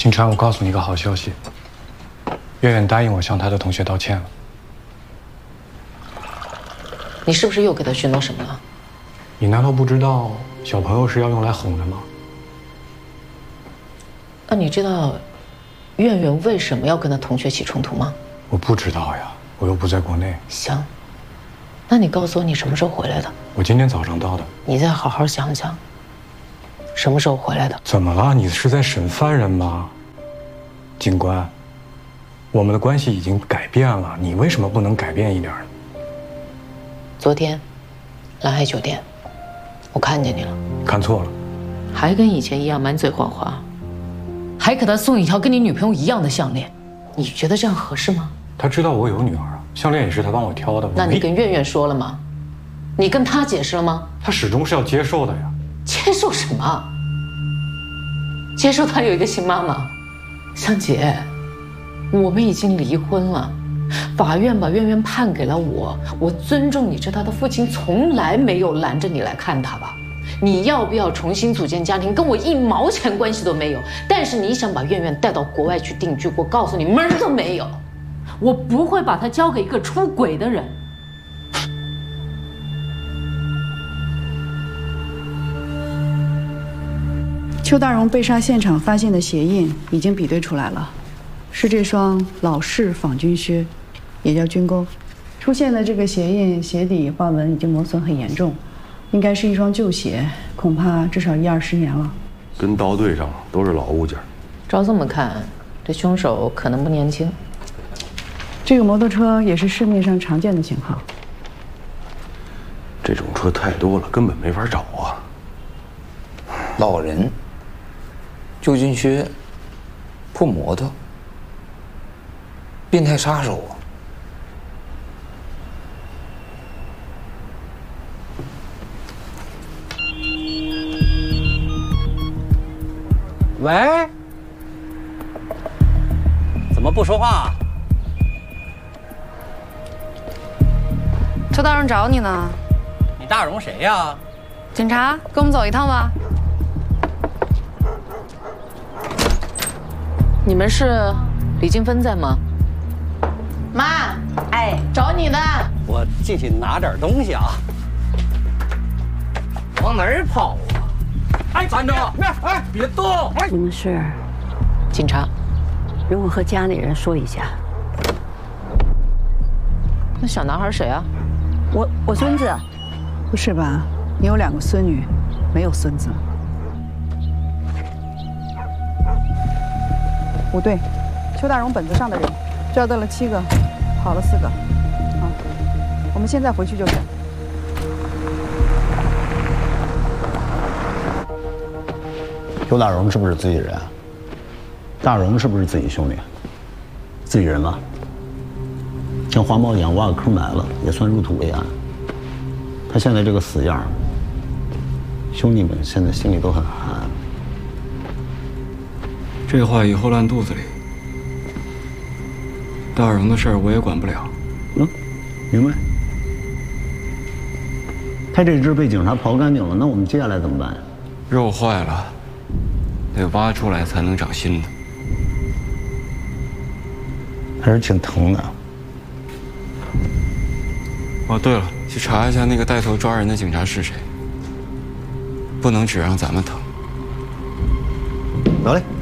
金川，我告诉你个好消息，月月答应我向他的同学道歉了。 你是不是又给他许诺什么了？ 你难道不知道小朋友是要用来哄的吗？ 那你知道月月为什么要跟他同学起冲突吗？ 我不知道呀，我又不在国内。 行，那你告诉我你什么时候回来的？ 我今天早上到的。 你再好好想想，什么时候回来的？ 怎么了？你是在审犯人吗？警官，我们的关系已经改变了，你为什么不能改变一点呢？ 昨天，蓝海酒店，我看见你了。 看错了。 还跟以前一样满嘴谎话，还给他送一条跟你女朋友一样的项链，你觉得这样合适吗？ 他知道我有女儿啊，项链也是他帮我挑的。 那你跟月月说了吗？你跟他解释了吗？ 他始终是要接受的呀。 接受什么？接受他有一个新妈妈。香姐，我们已经离婚了，法院把月月判给了我，我尊重你是他的父亲，从来没有拦着你来看他吧。你要不要重新组建家庭，跟我一毛钱关系都没有。但是你想把月月带到国外去定居，我告诉你门儿都没有。我不会把她交给一个出轨的人。 邱大荣被杀现场发现的鞋印已经比对出来了，是这双老式仿军靴，也叫军钩。出现的这个鞋印，鞋底花纹已经磨损很严重，应该是一双旧鞋，恐怕至少10-20年了。 跟刀对上都是老物件。 照这么看，这凶手可能不年轻。 这个摩托车也是市面上常见的型号。 这种车太多了，根本没法找啊。 老人。旧军靴，破摩托，变态杀手啊！ 喂，怎么不说话？ 邱大荣找你呢。 你大荣谁呀？ 警察，跟我们走一趟吧。 你们是李金芬在吗？妈，哎，找你呢。 我进去拿点东西啊。往哪儿跑啊？哎，站着！哎，别动！ 你们是警察， 容我和家里人说一下。 那小男孩谁啊？ 我孙子。 不是吧？你有2个孙女，没有孙子。不对，邱大荣本子上的人抓到了7个，跑了4个。好，我们现在回去就审。 邱大荣是不是自己人？大荣是不是自己兄弟？自己人吗？像黄毛一样挖个坑埋了，也算入土为安。他现在这个死样，兄弟们现在心里都很寒。 这话以后烂肚子里。大荣的事儿我也管不了。 明白。他这只被警察刨干净了，那我们接下来怎么办呀？ 肉坏了，得挖出来才能长新的。 还是挺疼的。 哦，对了，去查一下那个带头抓人的警察是谁。不能只让咱们疼。 得嘞。